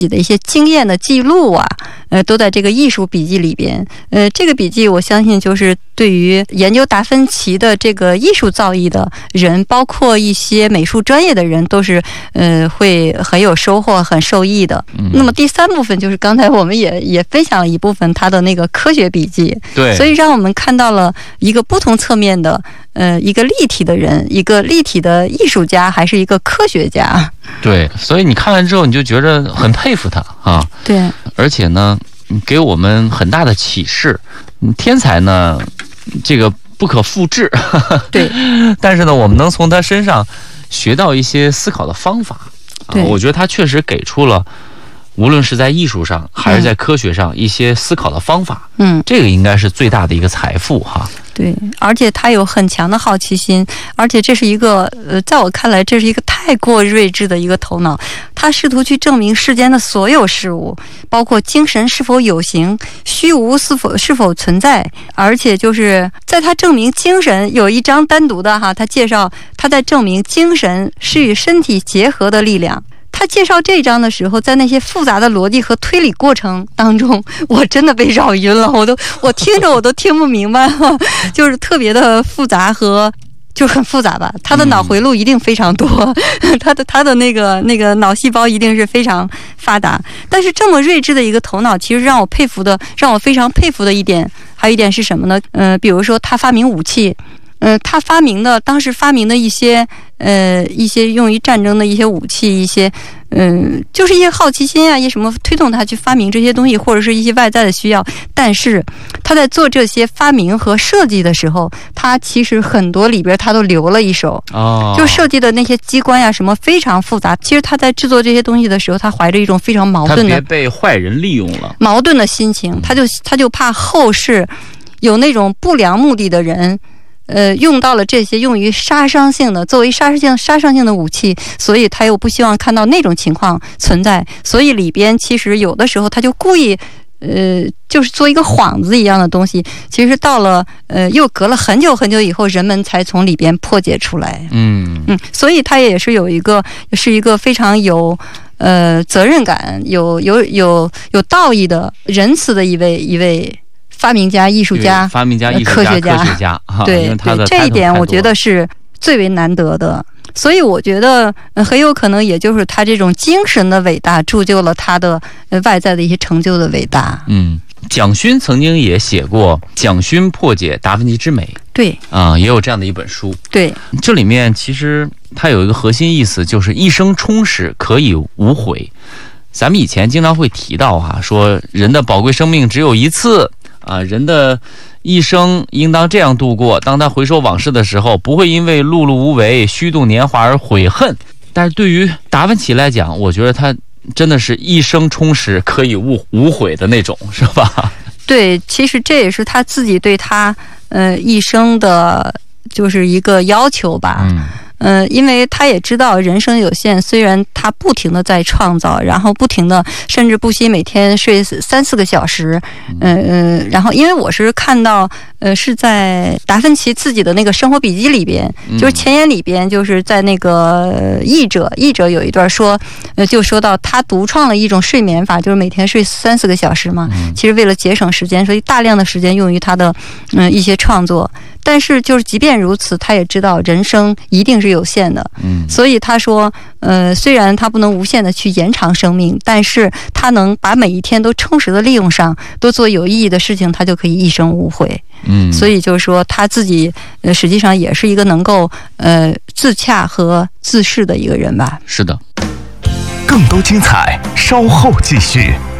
的一些经验的记录啊，都在这个艺术笔记里边。这个笔记我相信就是对于研究达芬奇的这个艺术造诣的人，包括一些美术专业的人，都是会很有收获、很受益的。那么第三部分就是刚才我们也分享了一部分他的那个科学笔记， 对， 所以让我们看到了一个不同侧面的一个立体的人，一个立体的艺术家，还是一个科学家。 对，所以你看完之后你就觉得很佩服他啊。 对， 而且呢给我们很大的启示。天才呢这个不可复制， 对， 但是呢我们能从他身上学到一些思考的方法。 对， 我觉得他确实给出了无论是在艺术上还是在科学上一些思考的方法。这个应该是最大的一个财富哈。 对，而且他有很强的好奇心，而且这是一个在我看来这是一个太过睿智的一个头脑。他试图去证明世间的所有事物，包括精神是否有形，虚无是否存在。而且就是在他证明精神，有一章单独的哈，他介绍他在证明精神是与身体结合的力量。他介绍这一章的时候，在那些复杂的逻辑和推理过程当中，我真的被绕晕了，我听着我都听不明白，就是特别的复杂和就很复杂吧。他的脑回路一定非常多，他的那个脑细胞一定是非常发达。但是这么睿智的一个头脑，其实让我非常佩服的一点，还有一点是什么呢？比如说他发明武器。他当时发明的一些用于战争的一些武器，就是一些好奇心啊，一些什么推动他去发明这些东西，或者是一些外在的需要。但是他在做这些发明和设计的时候，他其实很多里边他都留了一手。就设计的那些机关呀什么非常复杂。其实他在制作这些东西的时候，他怀着一种非常矛盾的， 他别被坏人利用了， 矛盾的心情。他就怕后世有那种不良目的的人。用到了这些用于作为杀伤性的武器，所以他又不希望看到那种情况存在，所以里边其实有的时候他就故意就是做一个幌子一样的东西，其实到了又隔了很久很久以后，人们才从里边破解出来。所以他也是是一个非常有责任感、有道义的、仁慈的一位发明家、艺术家、科学家，对，这一点我觉得是最为难得的。所以我觉得很有可能也就是他这种精神的伟大，铸就了他的外在的一些成就的伟大。 蒋勋曾经也写过《蒋勋破解达芬奇之美》， 对也有这样的一本书。 对，这里面其实它有一个核心意思，就是一生充实可以无悔。咱们以前经常会提到说人的宝贵生命只有一次。人的一生应当这样度过，当他回首往事的时候，不会因为碌碌无为、虚度年华而悔恨。但是对于达芬奇来讲，我觉得他真的是一生充实可以无悔的那种，是吧？ 对，其实这也是他自己对他一生的就是一个要求吧。因为他也知道人生有限，虽然他不停的在创造，然后不停的甚至不惜每天睡3-4个小时，然后因为我是看到是在达芬奇自己的那个生活笔记里边，就是前言里边，就是在那个译者有一段说，就说到他独创了一种睡眠法，就是每天睡3-4个小时嘛，其实为了节省时间，所以大量的时间用于他的一些创作。但是就是即便如此，他也知道人生一定是有限的，所以他说虽然他不能无限的去延长生命，但是他能把每一天都充实的利用上，多做有意义的事情，他就可以一生无悔。所以就是说他自己实际上也是一个能够自洽和自适的一个人吧。 是的， 更多精彩稍后继续。